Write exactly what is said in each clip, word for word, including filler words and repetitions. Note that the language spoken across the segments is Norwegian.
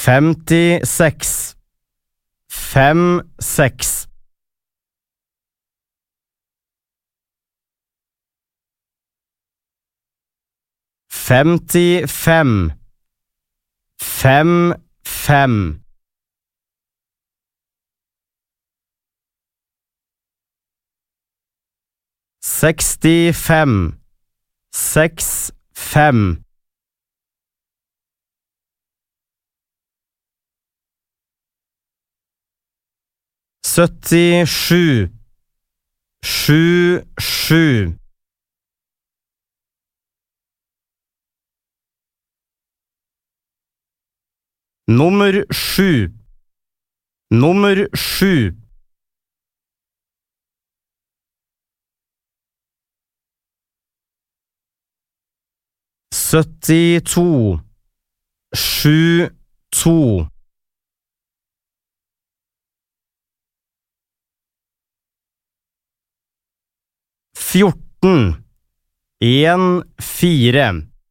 femtiseks, fem, seks. Femtifem, fem, fem. Sekstifem, seks, fem. Syttisju, sju, sju. Nummer sju, nummer sju. Syttito, sju, to. Fjorten, en, fire.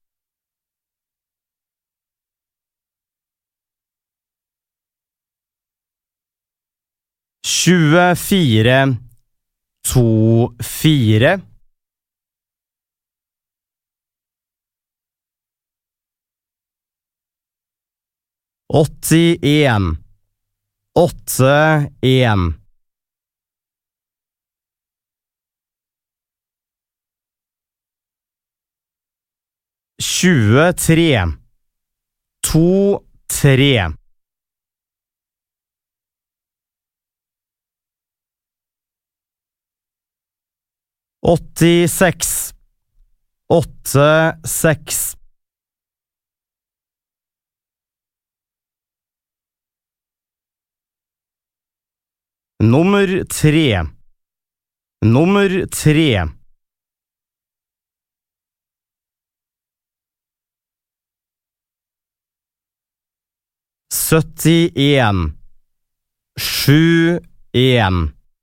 Tjuefire, to, fire. Åttien, åtte, en. Tjuetre, to, tre. Åttiseks, åtte, seks. Nummer tre, nummer tre. Syttien, sju, en.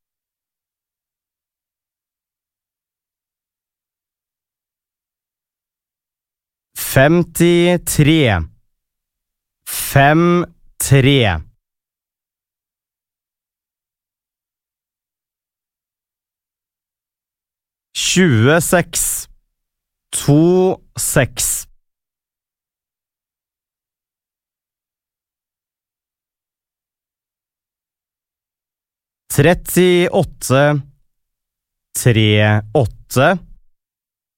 Femtitre, fem, tre. Tjueseks, to, seks. Trettiåtte, tre, åtte.